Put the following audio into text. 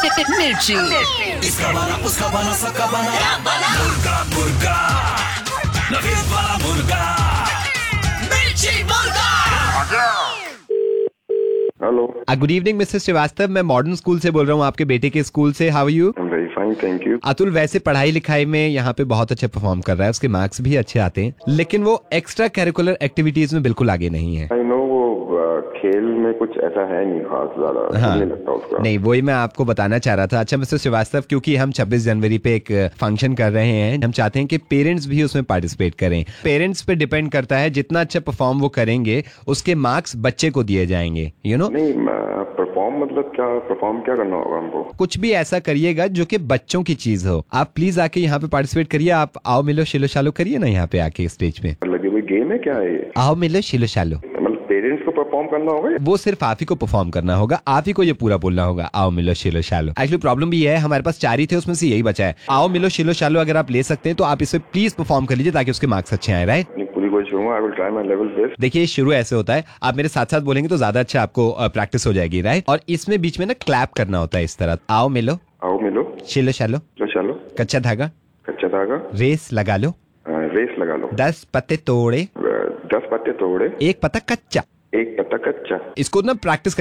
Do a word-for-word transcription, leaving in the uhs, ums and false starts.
मिर्ची। इसका बना उसका बना सबका बना मुर्गा मुर्गा नवीन वाला मुर्गा मिर्ची मुर्गा। Hello. Good evening mister Srivastava, मैं मॉडर्न स्कूल से बोल रहा हूँ, आपके बेटे के स्कूल से। How are you? I am very fine, thank you. Atul वैसे पढ़ाई लिखाई में यहाँ पे बहुत अच्छा परफॉर्म कर रहा है, उसके मार्क्स भी अच्छे आते हैं, लेकिन वो एक्स्ट्रा करिकुलर एक्टिविटीज में बिल्कुल आगे नहीं है। आई नो वो आ, खेल में कुछ ऐसा है नहीं खास ज्यादा। हाँ, नहीं लगता उसका। नहीं वही मैं आपको बताना चाह रहा था। अच्छा मिस्टर श्रीवास्तव, क्योंकि हम छब्बीस जनवरी पे एक फंक्शन कर रहे हैं, हम चाहते हैं कि पेरेंट्स भी उसमें पार्टिसिपेट करें। पेरेंट्स पे डिपेंड करता है, जितना अच्छा परफॉर्म वो करेंगे उसके मार्क्स बच्चे को दिए जाएंगे। यू नो नहीं, परफॉर्म मतलब क्या? परफॉर्म क्या करना होगा हमको? कुछ भी ऐसा करिएगा जो कि बच्चों की चीज हो। आप प्लीज आके यहाँ पे पार्टिसिपेट करिए। आप आओ मिलो शिलो शालो करिए ना यहाँ पे आके स्टेज पे। लगे हुए गेम है क्या है? आओ मिलो शिलो शालो, मतलब पेरेंट्स को परफॉर्म करना होगा? वो सिर्फ आप ही को परफॉर्म करना होगा, आप ही को ये पूरा बोलना होगा, आओ मिलो शिलो शालो। एक्चुअली प्रॉब्लम भी है, हमारे पास चार ही थे, उसमें से यही बचा है। आओ मिलो शिलो शालो अगर आप ले सकते हैं तो आप इसे प्लीज परफॉर्म कर लीजिए ताकि उसके मार्क्स अच्छे आए। राइट? पूरी कोशिश करूंगा। I will try my level best. देखिए शुरू ऐसे होता है, आप मेरे साथ साथ बोलेंगे तो ज्यादा अच्छा आपको प्रैक्टिस हो जाएगी। राइट? और इसमें बीच में ना क्लैप करना होता है इस तरह। आओ मिलो, आओ मिलो, शिलो शालो, चलो चलो, कच्चा धागा, कच्चा धागा, रेस लगा लो, रेस लगा लो, दस पत्ते तोड़े, दस पत्ते तोड़े, एक पत्ता कच्चा। एक पत्ता कच्चा। इसको ना प्रैक्टिस